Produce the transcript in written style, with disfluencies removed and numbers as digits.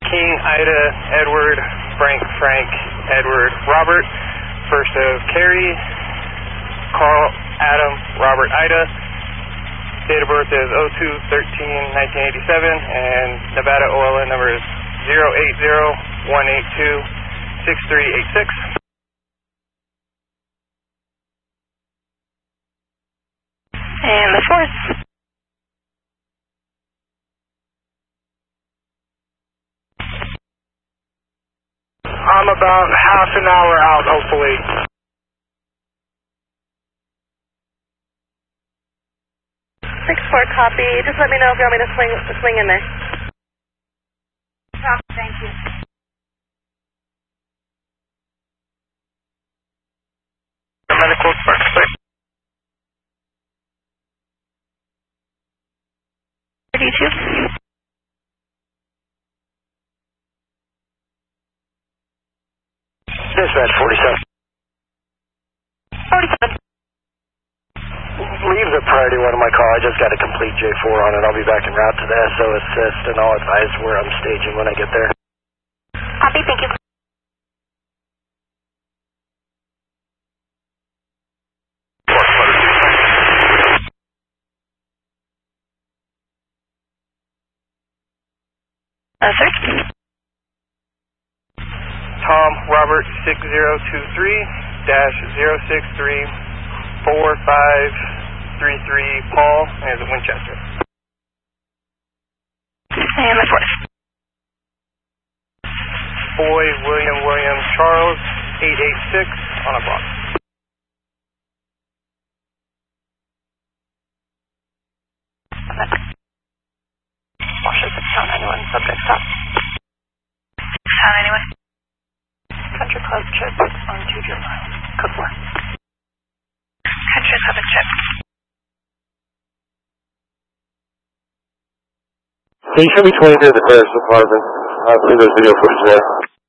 King, Ida, Edward, Frank, Edward, Robert. First of Carrie, Carl, Adam, Robert, Ida. Date of birth is 02/13/1987, and Nevada OLN number is 080-182-6386. And the fourth. I'm about half an hour out, hopefully. Four, copy. Just let me know if you want me to swing in there. Thank you. Medical spark. 32. Dispatch 47. 47. Leave the priority one on my call. I just got a complete J4 on it. I'll be back en route to the SO assist, and I'll advise where I'm staging when I get there. Copy, thank you. Sir? Tom, Robert, 6023-063-4533, Paul, and Winchester. And the fourth. Boy, William, Charles, 886 on a block. Washington, Town 91, subject stop. Town 91. Country Club trip on 2 July. Code 4. Country Club trip. Can you show me 20 near the Paris apartment? I believe there's video footage there.